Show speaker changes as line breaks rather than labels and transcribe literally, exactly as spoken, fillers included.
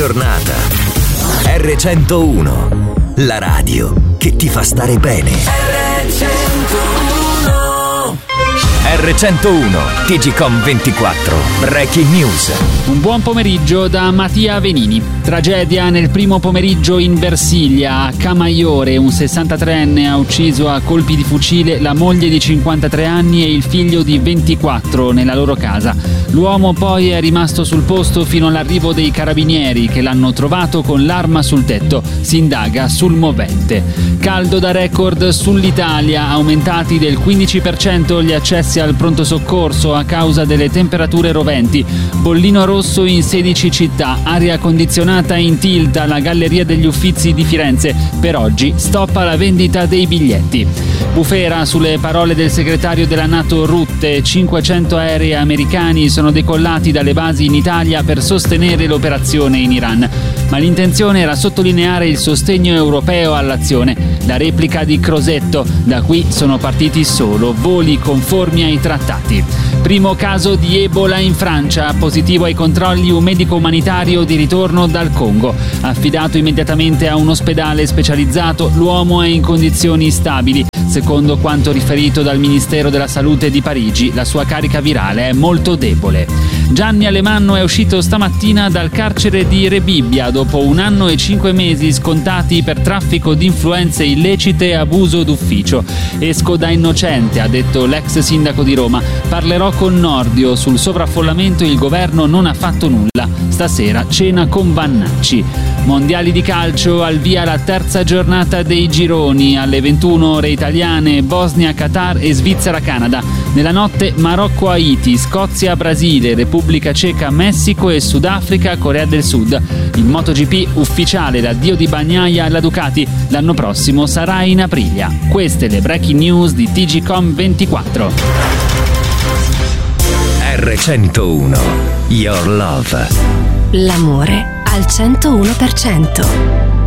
giornata. erre centouno, la radio che ti fa stare bene. erre centouno erre centouno T G Com ventiquattro Breaking News.
Un buon pomeriggio da Mattia Venini. Tragedia nel primo pomeriggio in Versilia. A Camaiore un sessantatreenne ha ucciso a colpi di fucile la moglie di cinquantatré anni e il figlio di ventiquattro nella loro casa. L'uomo poi è rimasto sul posto fino all'arrivo dei carabinieri che l'hanno trovato con l'arma sul tetto. Si indaga sul movente. Caldo da record sull'Italia, aumentati del quindici per cento gli accessi al pronto soccorso a causa delle temperature roventi. Bollino rosso in sedici città, aria condizionata in tilt alla Galleria degli Uffizi di Firenze. Per oggi stop alla vendita dei biglietti. Bufera sulle parole del segretario della NATO Rutte. cinquecento aerei americani sono decollati dalle basi in Italia per sostenere l'operazione in Iran. Ma l'intenzione era sottolineare il sostegno europeo all'azione. La replica di Crosetto. Da qui sono partiti solo voli conformi ai trattati. Primo caso di Ebola in Francia. Positivo ai controlli un medico umanitario di ritorno dal Congo. Affidato immediatamente a un ospedale specializzato, l'uomo è in condizioni stabili. Secondo quanto riferito dal Ministero della Salute di Parigi, la sua carica virale è molto debole. Gianni Alemanno è uscito stamattina dal carcere di Rebibbia dopo un anno e cinque mesi scontati per traffico di influenze illecite e abuso d'ufficio. Esco da innocente, ha detto l'ex sindaco di Roma. Parlerò con Nordio sul sovraffollamento, il governo non ha fatto nulla. Stasera cena con Vannacci. Mondiali di calcio, al via la terza giornata dei gironi. Alle ventuno ore italiane, Bosnia, Qatar e Svizzera-Canada. Nella notte Marocco-Haiti, Scozia-Brasile, Repubblica Ceca, Messico e Sudafrica, Corea del Sud. In MotoGP ufficiale l'addio di Bagnaia alla Ducati. L'anno prossimo sarà in Aprilia. Queste le breaking news di T G Com ventiquattro.
erre centouno, Your Love.
L'amore al centouno per cento.